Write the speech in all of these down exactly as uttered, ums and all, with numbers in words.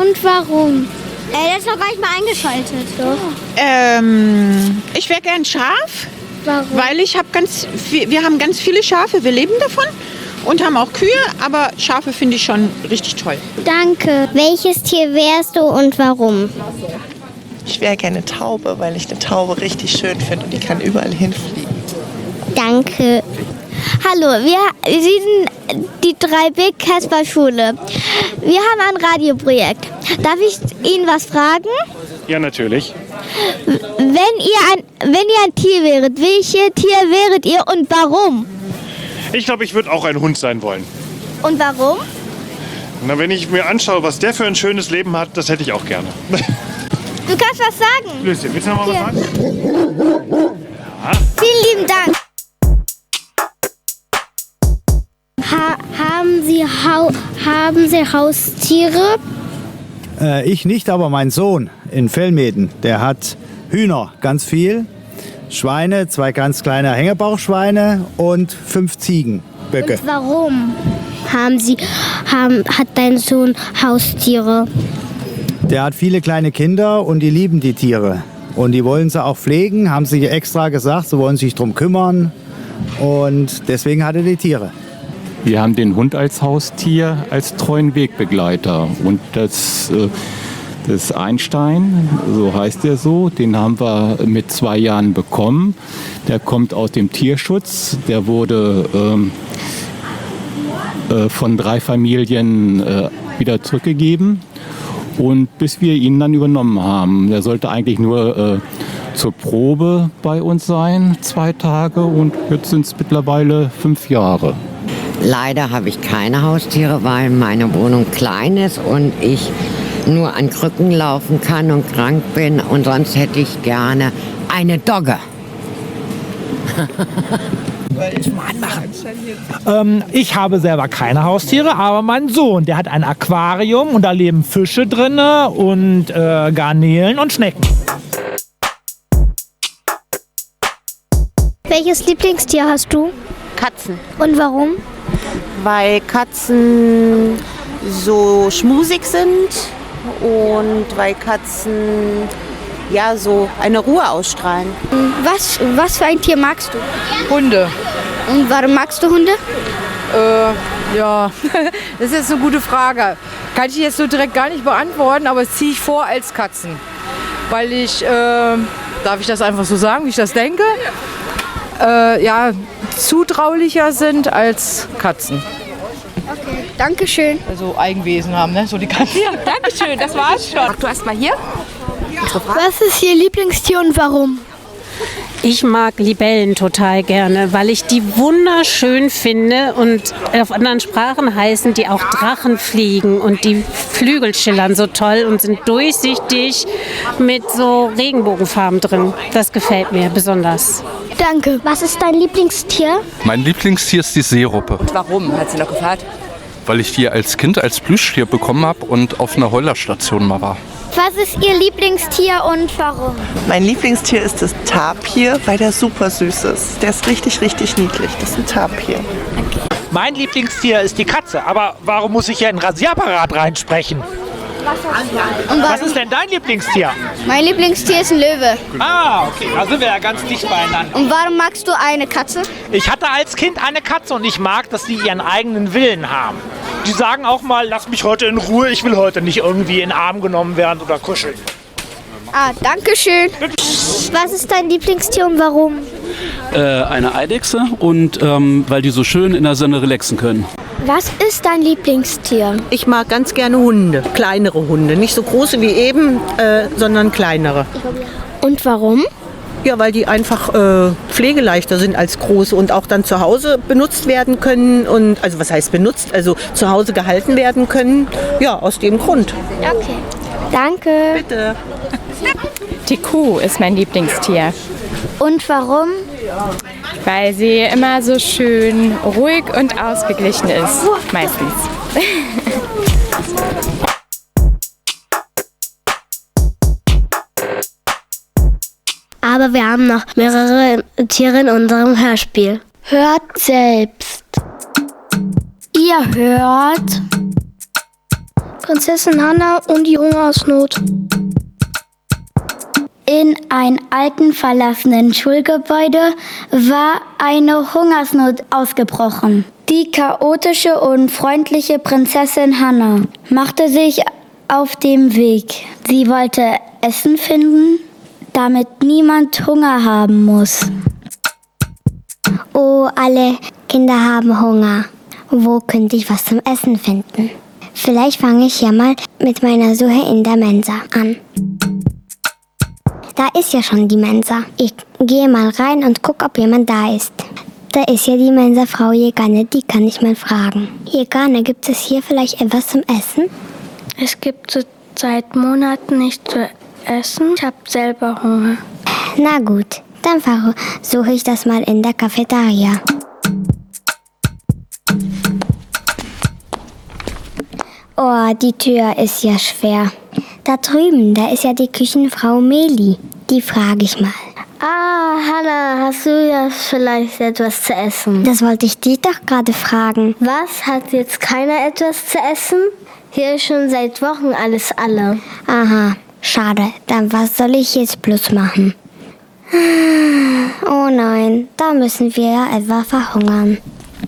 Und warum? Ey, der ist noch gar nicht mal eingeschaltet. So. Ähm, ich wäre gern Schaf. Warum? Weil ich habe ganz, viel, wir haben ganz viele Schafe, wir leben davon und haben auch Kühe, aber Schafe finde ich schon richtig toll. Danke. Welches Tier wärst du und warum? Ich wäre gerne Taube, weil ich eine Taube richtig schön finde und die kann überall hinfliegen. Danke. Hallo, wir, wir sind die drei B Casper Schule. Wir haben ein Radioprojekt. Darf ich Ihnen was fragen? Ja, natürlich. Wenn ihr ein, wenn ihr ein Tier wäret, welches Tier wäret ihr und warum? Ich glaube, ich würde auch ein Hund sein wollen. Und warum? Na, wenn ich mir anschaue, was der für ein schönes Leben hat, das hätte ich auch gerne. Du kannst was sagen. Löschen, willst du noch mal was sagen? Ja. Vielen lieben Dank. Ha, haben, Sie Hau, haben Sie Haustiere? Äh, ich nicht, aber mein Sohn in Velmeden, der hat Hühner, ganz viel, Schweine, zwei ganz kleine Hängebauchschweine und fünf Ziegenböcke. Und warum haben Sie, haben, hat dein Sohn Haustiere? Der hat viele kleine Kinder und die lieben die Tiere. Und die wollen sie auch pflegen, haben sie extra gesagt, sie wollen sich drum kümmern. Und deswegen hat er die Tiere. Wir haben den Hund als Haustier, als treuen Wegbegleiter. Und das, äh, das Einstein, so heißt er so, den haben wir mit zwei Jahren bekommen. Der kommt aus dem Tierschutz. Der wurde ähm, äh, von drei Familien äh, wieder zurückgegeben. Und bis wir ihn dann übernommen haben. Der sollte eigentlich nur äh, zur Probe bei uns sein, zwei Tage. Und jetzt sind es mittlerweile fünf Jahre. Leider habe ich keine Haustiere, weil meine Wohnung klein ist und ich nur an Krücken laufen kann und krank bin. Und sonst hätte ich gerne eine Dogge. ähm, ich habe selber keine Haustiere, aber mein Sohn, der hat ein Aquarium und da leben Fische drin und äh, Garnelen und Schnecken. Welches Lieblingstier hast du? Katzen. Und warum? Weil Katzen so schmusig sind und weil Katzen ja so eine Ruhe ausstrahlen. Was, was für ein Tier magst du? Hunde. Und warum magst du Hunde? Äh, ja, das ist eine gute Frage. Kann ich jetzt so direkt gar nicht beantworten, aber das ziehe ich vor als Katzen. Weil ich, äh, darf ich das einfach so sagen, wie ich das denke? Äh, ja, zutraulicher sind als Katzen. Okay, danke schön. Also Eigenwesen haben, ne? So die Katzen. Ja, danke schön, das war's schon. Mach du erst mal hier. Was ist Ihr Lieblingstier und warum? Ich mag Libellen total gerne, weil ich die wunderschön finde und auf anderen Sprachen heißen die auch Drachenfliegen und die Flügel schillern so toll und sind durchsichtig mit so Regenbogenfarben drin. Das gefällt mir besonders. Danke. Was ist dein Lieblingstier? Mein Lieblingstier ist die Seeroppe. Und warum? Hat sie noch gefragt? Weil ich die als Kind als Plüschtier bekommen habe und auf einer Heullerstation mal war. Was ist Ihr Lieblingstier und warum? Mein Lieblingstier ist das Tapir, weil der super süß ist. Der ist richtig, richtig niedlich. Das ist ein Tapir. Okay. Mein Lieblingstier ist die Katze. Aber warum muss ich hier in ein Rasierapparat reinsprechen? Und was ist denn dein Lieblingstier? Mein Lieblingstier ist ein Löwe. Ah, okay, da sind wir ja ganz dicht beieinander. Und warum magst du eine Katze? Ich hatte als Kind eine Katze und ich mag, dass sie ihren eigenen Willen haben. Die sagen auch mal, lass mich heute in Ruhe, ich will heute nicht irgendwie in den Arm genommen werden oder kuscheln. Ah, danke schön. Was ist dein Lieblingstier und warum? Äh, eine Eidechse und ähm, weil die so schön in der Sonne relaxen können. Was ist dein Lieblingstier? Ich mag ganz gerne Hunde, kleinere Hunde. Nicht so große wie eben, äh, sondern kleinere. Und warum? Ja, weil die einfach äh, pflegeleichter sind als große und auch dann zu Hause benutzt werden können. Und, also was heißt benutzt? Also zu Hause gehalten werden können. Ja, aus dem Grund. Okay. Danke. Bitte. Die Kuh ist mein Lieblingstier. Und warum? Weil sie immer so schön ruhig und ausgeglichen ist. Meistens. Aber wir haben noch mehrere Tiere in unserem Hörspiel. Hört selbst. Ihr hört Prinzessin Hanna und die Hungersnot. In einem alten verlassenen Schulgebäude war eine Hungersnot ausgebrochen. Die chaotische und freundliche Prinzessin Hanna machte sich auf den Weg. Sie wollte Essen finden, damit niemand Hunger haben muss. Oh, alle Kinder haben Hunger. Wo könnte ich was zum Essen finden? Vielleicht fange ich ja mal mit meiner Suche in der Mensa an. Da ist ja schon die Mensa. Ich gehe mal rein und gucke, ob jemand da ist. Da ist ja die Mensa-Frau Jegane, die kann ich mal fragen. Jegane, gibt es hier vielleicht etwas zum Essen? Es gibt seit Monaten nichts zu essen. Ich habe selber Hunger. Na gut, dann versuche ich das mal in der Cafeteria. Oh, die Tür ist ja schwer. Da drüben, da ist ja die Küchenfrau Meli. Die frage ich mal. Ah, Hanna, hast du ja vielleicht etwas zu essen? Das wollte ich dich doch gerade fragen. Was, hat jetzt keiner etwas zu essen? Hier ist schon seit Wochen alles alle. Aha, schade. Dann was soll ich jetzt bloß machen? Oh nein, da müssen wir ja etwa verhungern.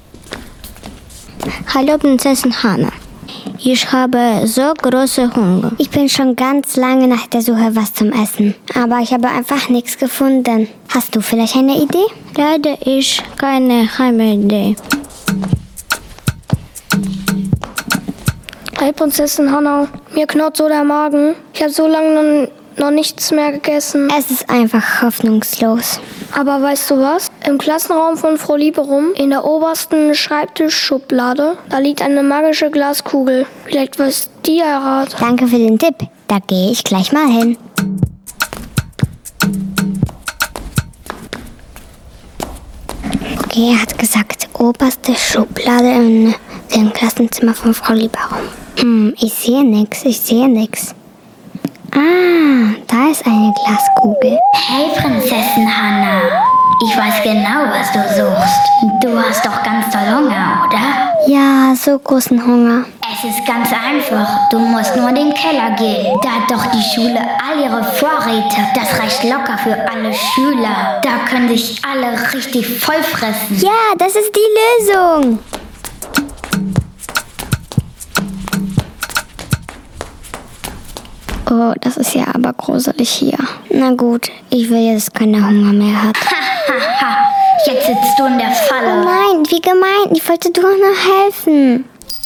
Hallo Prinzessin Hanna. Ich habe so große Hunger. Ich bin schon ganz lange nach der Suche was zum Essen. Aber ich habe einfach nichts gefunden. Hast du vielleicht eine Idee? Leider ich keine geheime Idee. Hey Prinzessin Hanna, mir knurrt so der Magen. Ich habe so lange noch, noch nichts mehr gegessen. Es ist einfach hoffnungslos. Aber weißt du was? Im Klassenraum von Frau Lieberum, in der obersten Schreibtischschublade, da liegt eine magische Glaskugel. Vielleicht weiß die ja Rat. Danke für den Tipp. Da gehe ich gleich mal hin. Okay, er hat gesagt, oberste Schublade in dem Klassenzimmer von Frau Lieberum. Hm, ich sehe nix, ich sehe nix. Ah, da ist eine Glaskugel. Hey Prinzessin Hanna, ich weiß genau, was du suchst. Du hast doch ganz doll Hunger, oder? Ja, so großen Hunger. Es ist ganz einfach. Du musst nur in den Keller gehen. Da hat doch die Schule all ihre Vorräte. Das reicht locker für alle Schüler. Da können sich alle richtig voll fressen. Ja, das ist die Lösung. Oh, das ist ja aber gruselig hier. Na gut, ich will jetzt, dass keiner Hunger mehr hat. Hahaha, jetzt sitzt du in der Falle. Oh nein, wie gemein. Ich wollte dir doch noch helfen.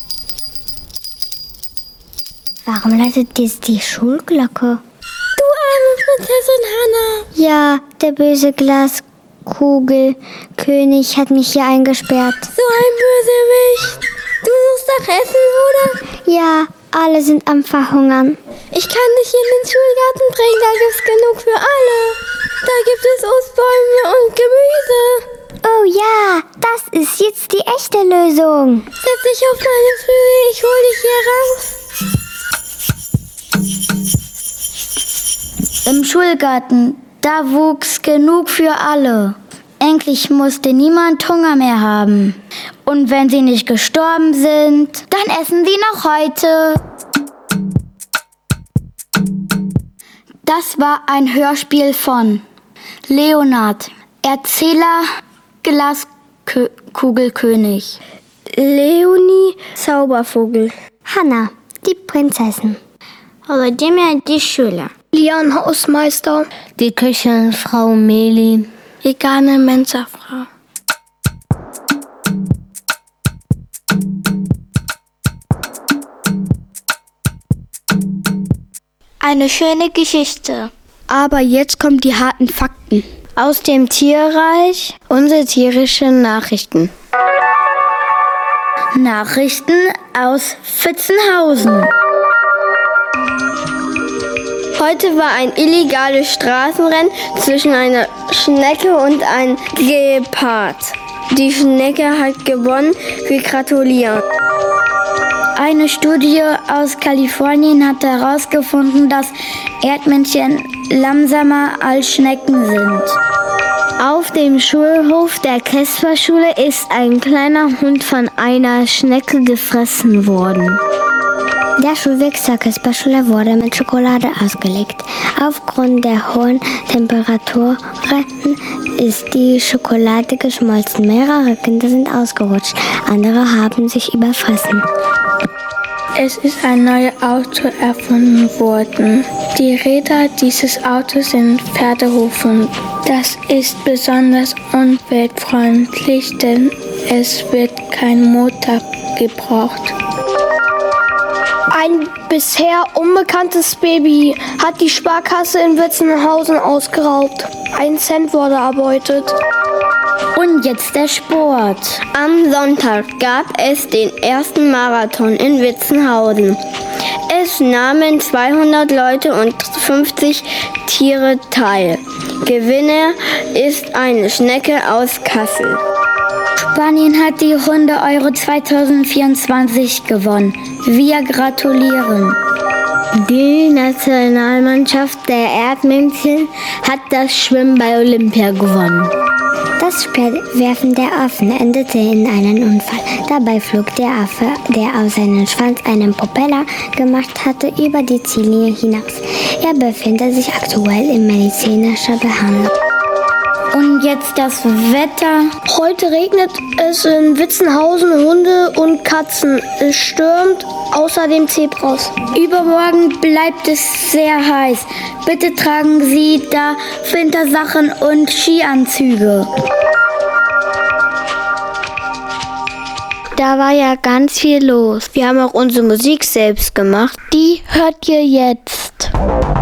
Warum läutet jetzt die Schulglocke? Du arme Prinzessin Hanna. Ja, der böse Glaskugelkönig hat mich hier eingesperrt. So ein Bösewicht. Du suchst nach Essen, oder? Ja, alle sind am Verhungern. Ich kann dich in den Schulgarten bringen, da gibt's genug für alle. Da gibt es Obstbäume und Gemüse. Oh ja, das ist jetzt die echte Lösung. Setz dich auf meine Flügel, ich hol dich hier raus. Im Schulgarten, da wuchs genug für alle. Endlich musste niemand Hunger mehr haben. Und wenn sie nicht gestorben sind, dann essen sie noch heute. Das war ein Hörspiel von Leonard, Erzähler Glaskugelkönig. Leonie, Zaubervogel. Hanna, die Prinzessin. Volodymyr, die Schüler. Lian, Hausmeister. Die Küchenfrau Meli. Vegane Mensa-Frau. Eine schöne Geschichte. Aber jetzt kommen die harten Fakten. Aus dem Tierreich, unsere tierischen Nachrichten. Nachrichten aus Fitzenhausen. Heute war ein illegales Straßenrennen zwischen einer Schnecke und einem Gepard. Die Schnecke hat gewonnen. Wir gratulieren. Eine Studie aus Kalifornien hat herausgefunden, dass Erdmännchen langsamer als Schnecken sind. Auf dem Schulhof der Casper-Schule ist ein kleiner Hund von einer Schnecke gefressen worden. Der Schulweg zur Kasperschule wurde mit Schokolade ausgelegt. Aufgrund der hohen Temperaturen ist die Schokolade geschmolzen. Mehrere Kinder sind ausgerutscht, andere haben sich überfressen. Es ist ein neues Auto erfunden worden. Die Räder dieses Autos sind Pferdehufen. Das ist besonders umweltfreundlich, denn es wird kein Motor gebraucht. Ein bisher unbekanntes Baby hat die Sparkasse in Witzenhausen ausgeraubt. Ein Cent wurde erbeutet. Und jetzt der Sport. Am Sonntag gab es den ersten Marathon in Witzenhausen. Es nahmen zweihundert Leute und fünfzig Tiere teil. Gewinner ist eine Schnecke aus Kassel. Spanien hat die Runde Euro zweitausendvierundzwanzig gewonnen. Wir gratulieren. Die Nationalmannschaft der Erdmännchen hat das Schwimmen bei Olympia gewonnen. Das Speerwerfen der Affen endete in einem Unfall. Dabei flog der Affe, der aus seinem Schwanz einen Propeller gemacht hatte, über die Ziellinie hinaus. Er befindet sich aktuell in medizinischer Behandlung. Und jetzt das Wetter. Heute regnet es in Witzenhausen, Hunde und Katzen. Es stürmt, außerdem Zebras. Übermorgen bleibt es sehr heiß. Bitte tragen Sie da Wintersachen und Skianzüge. Da war ja ganz viel los. Wir haben auch unsere Musik selbst gemacht. Die hört ihr jetzt.